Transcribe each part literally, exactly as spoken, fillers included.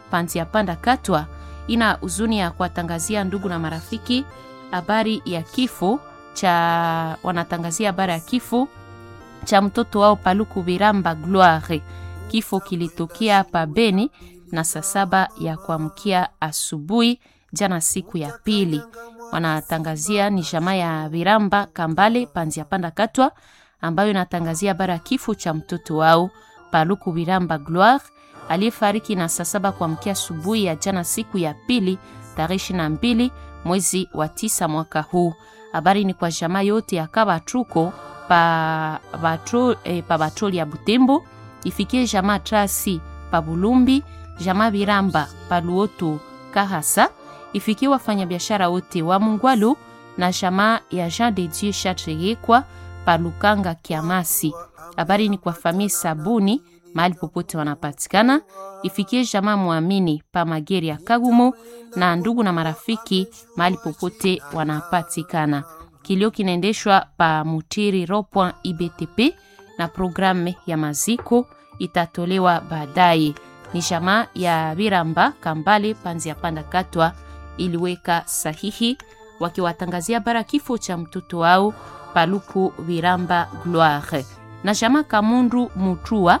Panzi ya Panda Katwa ina huzuni ya kuwatangazia ndugu na marafiki habari ya kifo cha wanatangazia habari ya kifo cha mtoto wao Paluku Biramba Gloire. Kifo kilitokea pa Beni na saa saba ya kuamkia asubuhi jana siku ya pili. Wanatangazia ni jamaa ya Biramba Kambale Panzi ya Panda Katwa ambayo inatangazia habari ya kifo cha mtoto wao Paluku Biramba Gloire aliyefariki na saa saba kuamkia asubuhi ya jana siku ya pili tarehe ishirini na mbili mwezi wa tisa mwaka huu. Habari ni kwa jamaa yote ya Kabatruko pa batro eh, pa batroli ya Butembo, ifikie jamaa Trasi pa Bulumbi, jamaa Biramba pa Luoto Kahasa, ifikie wafanyabiashara wote wa Mungwalu na jamaa ya Jean de Dieu Chatreyekwa pa Lukanga Kiamasi. Habari ni kwa famii Sabuni mahali popote wanapatikana, ifikie jamaa Muamini pa Mageri ya Kagumo na ndugu na marafiki mahali popote wanapatikana. Kilio kinaendeshwa pa Mutiri Ropwa I B T P na programu ya maziko itatolewa baadaye. Ni jamaa ya Biramba Kambale Panzi ya Panda Katwa iliweka sahihi wakiwatangazia bara kifo cha mtoto wao Paluku Biramba Gloire. Na jamaa Kamundu Mutua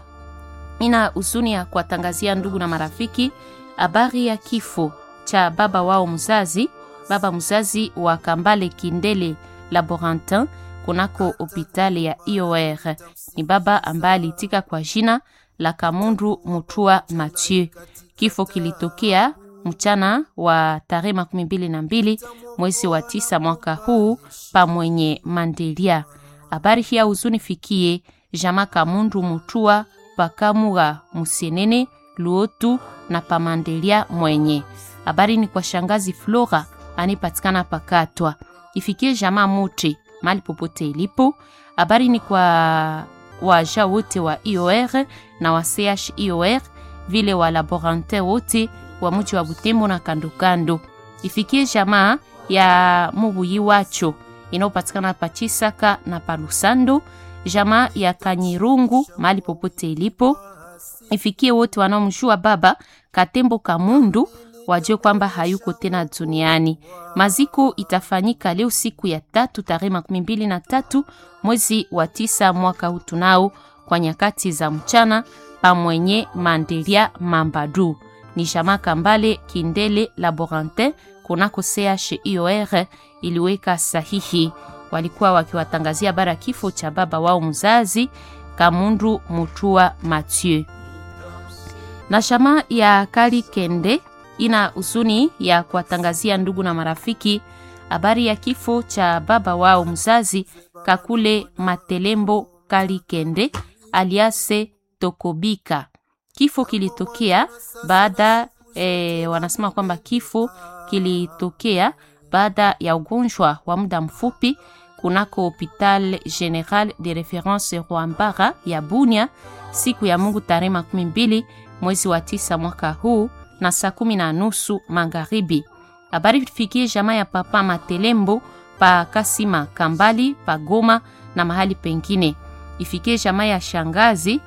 ina huzuni ya kuwatangazia ndugu na marafiki habari ya kifo cha baba wao mzazi, baba mzazi wa Kambale Kindele Laborantin kunako hospitali ya I O R. Ni baba ambaye alitika kwa jina la Kamundu Mutua Mathieu. Kifo kilitokea mchana wa tarehe makumi mbili na mbili mwezi wa tisa mwaka huu pa Mwenye Mandelia. Habari hii huzuni fikie jamaa Kamundu Mutua Pakamuga Musenene Luotu na pa Mandelia Mwenye. Habari ni kwa shangazi Flora anipatikana Pakatwa, ifikie jamaa Muti mali popote ilipo. Habari ni kwa waja wote wa I O R na wa C H I O R vile wa laborantin wote wa mji wa Butembo na kando kando. Ifikie jamaa ya Mubuyi Wacho inayopatikana pa Chisaka na pa Lusando, jamaa ya Kanyirungu mali popote ilipo. Ifikie wote wanaomjua baba Katembo Kamundu wajue kwamba hayuko tena duniani. Maziko itafanyika leo siku ya tatu tarehe makumi mbili na tatu mwezi wa tisa mwaka huu tunao kwa nyakati za mchana pa Mwenye Mandelia Mambadu. Ni jamaa Kambale Kindele Laborantin kunako C H I O R iliweka sahihi. Walikuwa wakiwatangazia bara kifo cha baba wao mzazi Kamundu Mutua Mathieu. Na jamaa ya Kali Kende ina huzuni ya kuwatangazia ndugu na marafiki habari ya kifo cha baba wao mzazi Kakule Matelembo Kali Kende aliase Tokobika. Kifo kilitokea baada e, wanasema kwamba kifo kilitokea baada ya ugonjwa wa muda mfupi kunako Hopital General de Reference Rwambara ya Bunia siku ya Mungu tarehe makumi mbili mwezi wa tisa mwaka huu na saa kumi na nusu magharibi. Habari fikie jamaa ya papa Matelembo pa Kasima Kambali pa Goma na mahali pengine. Ifikie jamaa ya shangazi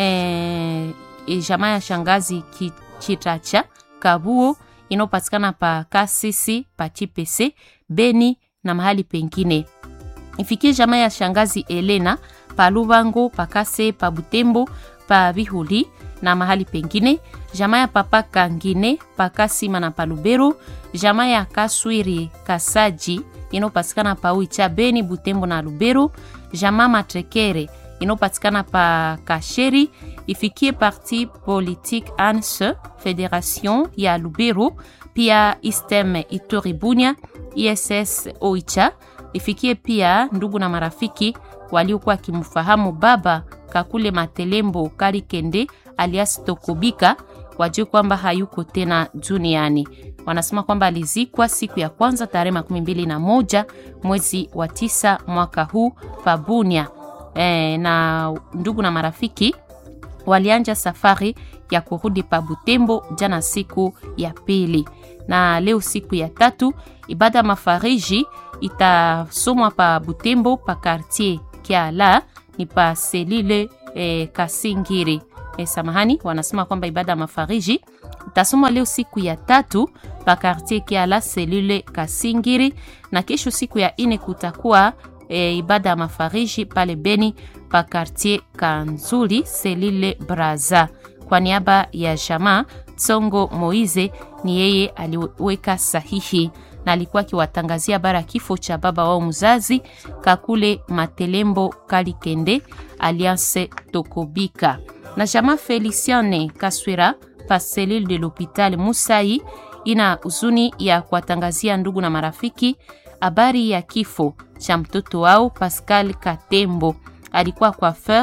eh, jamaa ya shangazi Chitacha Kabuo inopatikana pa Kasisi pa Chipese Beni na mahali pengine. Ifikie jamaa ya shangazi Elena pa Lubango pa Kase pa Butembo pa Bihuli na mahali pengine. Jamaa ya papa Kangine pa Kasima na pa Lubero. Jamaa ya Kaswiri Kasaji inopatikana pa Uicha Beni Butembo na Lubero. Jamaa Matrekere inopatikana pa Kasheri. Ifikie parti politique A N S Federation ya Lubero, pia Istem Itoribunya I S S Oicha. Ifikie pia ndugu na marafiki waliokuwa kimfahamu baba Kakule Matelembo Kali Kende alias Tokobika wajue kwamba hayuko tena duniani. Wanasema kwamba alizikwa siku ya kwanza tarehe makumi mbili na moja mwezi wa tisa mwaka huu Pabunia. E, na ndugu na marafiki walianja safari ya kurudi pa Butembo jana siku ya pili. Na leo siku ya tatu ibada mafariji itasomwa pa Butembo pa quartier Kiala ni pa selile e, Kasingiri. E, samahani wanasema kwamba ibada mafariji Itasomwa leo siku ya tatu pa quartier Kiala selule Kasingiri, na kesho siku ya ine kutakuwa e, ibada ya mafariji pale Beni pa quartier Kanzuli selule Braza. Kwa niaba ya jamaa Tsongo Moize ni yeye aliweka sahihi na alikuwa akiwatangazia bara kifo cha baba wao mzazi Kakule Matelembo Kalikende Alliance Tokobika. Na jamaa Feliciane Kaswira pa selule de l'hôpital Musai ina uzuni ya kuwatangazia ndugu na marafiki habari ya kifo cha mtoto wao Pascal Katembo. Alikuwa coiffeur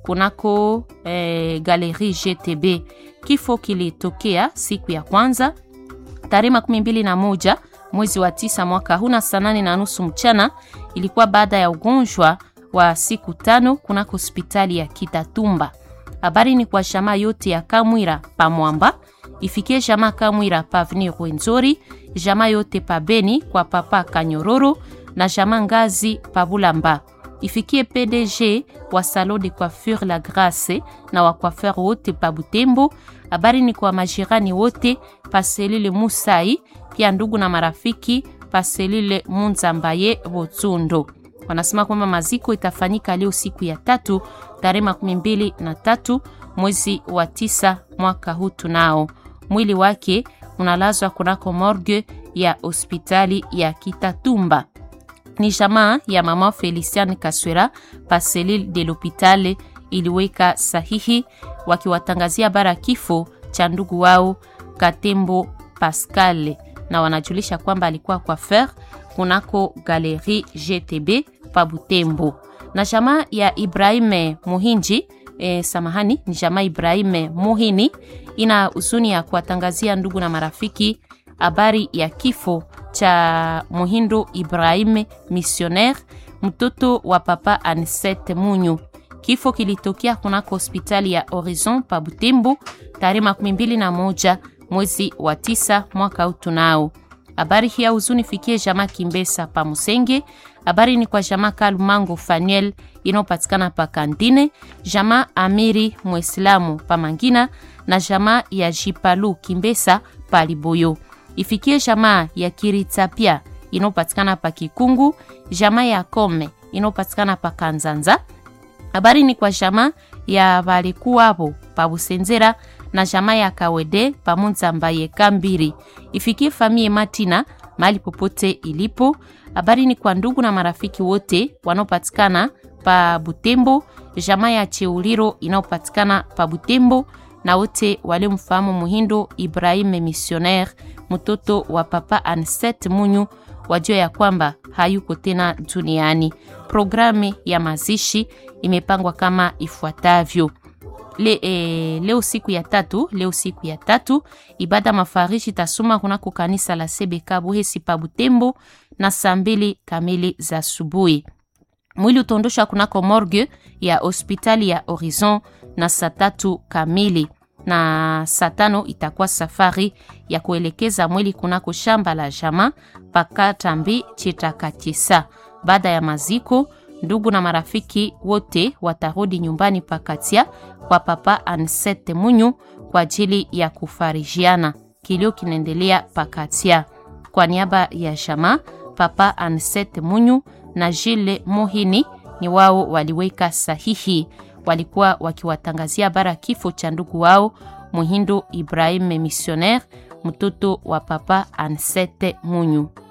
kunako eh, Galerie G T B. Kifo kilitokea siku ya kwanza tarehe makumi mbili na moja mwezi wa tisa mwaka huu na saa nane na nusu mchana. Ilikuwa baada ya ugonjwa wa siku tano kunako hospitali ya Kitatumba. Habari ni kwa jamaa yote ya Kamwira pa Mwamba, ifikie jamaa Kamwira pa Avenue Rwenzori, jamaa yote pa Beni kwa papa Kanyororo na jamaa Ngazi pa Bulamba. Ifikie P D G wa Salon de Coiffure La Grace na wa coiffeur wote pa Butembo. Habari ni kwa majirani wote pa selile Musai, pia ndugu na marafiki pa selile Munzambaye Botsundo. Wanasema kwamba maziko itafanyika leo siku ya tatu tarehe makumi mbili na tatu mwezi wa tisa mwaka huu tunao. Mwili wake unalazwa kunako morgue ya hospitali ya Kitatumba. Ni jamaa ya mama Feliciane Kaswira pa selile de l'hôpital iliweka sahihi wakiwatangazia bara kifo cha ndugu wao Katembo Pascal, na wanajulisha kwamba alikuwa coiffeur kunako Galerie G T B pa Butembo. Na jamaa ya Ibrahim Muhinji e, samahani ni jamaa Ibrahim Muhini ina usuni ya kuwatangazia ndugu na marafiki habari ya kifo cha Muhindo Ibrahim Missionnaire, mtoto wa papa Anisette Munyu. Kifo kilitokea kunako hospitali ya Horizon pa Butembo tarehe makumi mbili na moja mwezi wa tisa mwaka utunao. Habari hii ya uzuni fikie jamaa Kimbesa pa Musenge. Habari ni kwa jamaa Kalumango Faniel inopatikana pa Kandine, jamaa Amiri Muislamu pa Mangina na jamaa ya Jipalu Kimbesa pa Liboyo. Ifikie jamaa ya Kiritapia inopatikana pa Kikungu, jamaa ya Kome inopatikana pa Kanzanza. Habari ni kwa jamaa ya Balikuwabo pa Busenzera na jamaa ya Kawede pa Munzambaye Kambiri. Ifikie famille Matina mali popote ilipo. Habari ni kwa ndugu na marafiki wote wanaopatikana pa Butembo, jamaa ya Cheuliro inayopatikana pa Butembo na wote wale mfahamu Muhindo Ibrahim Missionnaire, mtoto wa papa Anisette Munyu, wajua ya kwamba hayuko tena duniani. Programu ya mazishi imepangwa kama ifuatavyo. Le, e, leo siku ya tatu, leo siku ya tatu, ibada mafarishi tasuma kunako kanisa la C B K Buhesi pa Butembo na saa mbili kamili za asubuhi. Mwili utondosha kunako morgue ya hospitali ya Horizon na saa tatu kamili, na saa tano itakuwa safari ya kuelekeza mwili kunako shamba la jamaa Pakatambi Chitakatisa. Baada ya maziko, ndugu na marafiki wote watarudi nyumbani Pakatia kwa papa Anisette Munyu kwa ajili ya kufarijiana. Kilio kinaendelea Pakatia. Kwa niaba ya jamaa, papa Anisette Munyu na Jile Mohini ni wao waliweka sahihi. Walikuwa wakiwatangazia bara kifo cha ndugu wao Muhindo Ibrahim Missionnaire, mtoto wa papa Anisette Munyu.